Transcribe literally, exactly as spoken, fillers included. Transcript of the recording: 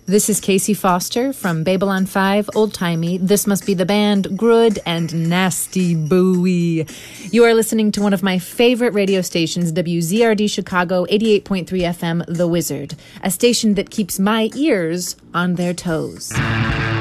This is Casey Foster from Babylon five, Old Timey. This must be the band, Grud, and Nasty Bowie. You are listening to one of my favorite radio stations, W Z R D Chicago, eighty-eight point three F M, The Wizard, a station that keeps my ears on their toes.